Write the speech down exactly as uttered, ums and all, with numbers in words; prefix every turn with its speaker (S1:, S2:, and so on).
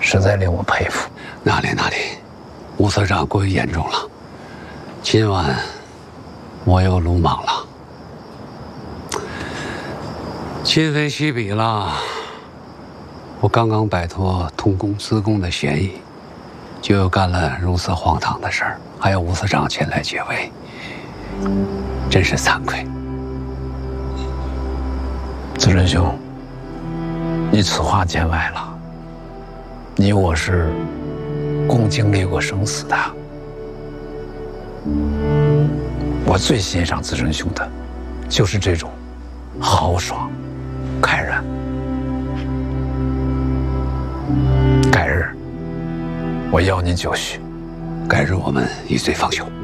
S1: 实在令我佩服。
S2: 哪里哪里，吴所长过于严重了。今晚我又鲁莽了，今非昔比了。我刚刚摆脱通公自宫的嫌疑，就又干了如此荒唐的事儿，还有吴所长前来解围，真是惭愧。
S1: 子仁兄，你此话见外了。你我是共经历过生死的。我最欣赏子仁兄的，就是这种豪爽、开然。改日，我邀您就绪。
S2: 改日我们一醉方休。